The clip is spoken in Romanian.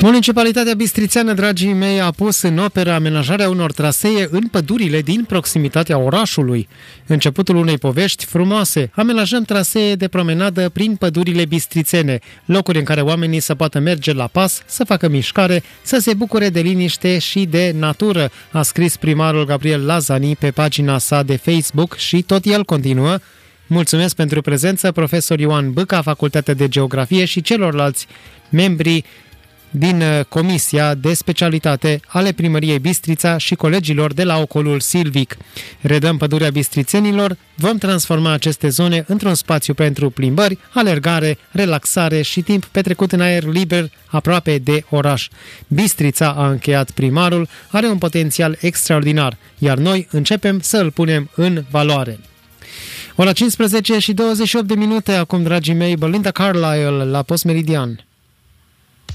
Municipalitatea Bistrițeană, dragii mei, a pus în operă amenajarea unor trasee în pădurile din proximitatea orașului. Începutul unei povești frumoase. Amenajăm trasee de promenadă prin pădurile bistrițene, locuri în care oamenii să poată merge la pas, să facă mișcare, să se bucure de liniște și de natură, a scris primarul Gabriel Lazani pe pagina sa de Facebook și tot el continuă. Mulțumesc pentru prezență, profesor Ioan Bâca, Facultatea de Geografie și celorlalți membri din Comisia de Specialitate ale Primăriei Bistrița și colegilor de la Ocolul Silvic. Redăm pădurea bistrițenilor, vom transforma aceste zone într-un spațiu pentru plimbări, alergare, relaxare și timp petrecut în aer liber aproape de oraș. Bistrița, a încheiat primarul, are un potențial extraordinar, iar noi începem să îl punem în valoare. Ora 15 și 28 de minute, acum, dragii mei, Belinda Carlisle la Post Meridian.